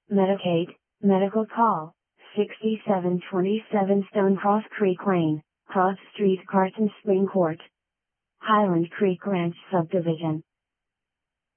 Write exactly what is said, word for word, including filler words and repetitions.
Medicaid, Medical Call, sixty-seven twenty-seven Stonecross Creek Lane, Cross Street, Carson Spring Court. Highland Creek Ranch Subdivision.